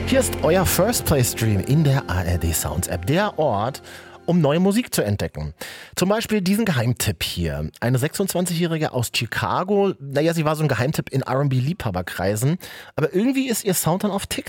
Hier ist euer First Play Stream in der ARD Sounds App. Der Ort, um neue Musik zu entdecken. Zum Beispiel diesen Geheimtipp hier. Eine 26-Jährige aus Chicago, sie war so ein Geheimtipp in R&B-Liebhaberkreisen, aber irgendwie ist ihr Sound dann auf TikTok